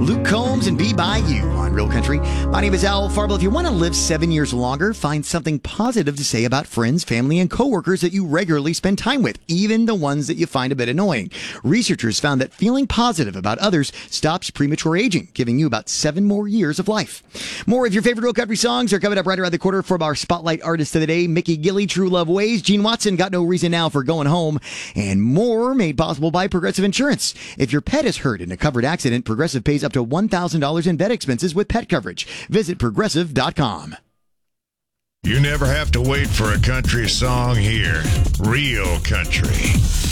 Luke Combs and Be By You on Real Country. My name is Al Farble. If you want to live 7 years longer, find something positive to say about friends, family, and coworkers that you regularly spend time with, even the ones that you find a bit annoying. Researchers found that feeling positive about others stops premature aging, giving you about 7 more years of life. More of your favorite Real Country songs are coming up right around the corner from our Spotlight Artist of the Day, Mickey Gilley, True Love Ways, Gene Watson, Got No Reason Now for Going Home, and more made possible by Progressive Insurance. If your pet is hurt in a covered accident, Progressive pays up to $1,000 in vet expenses with pet coverage. Visit Progressive.com. You never have to wait for a country song here. Real Country.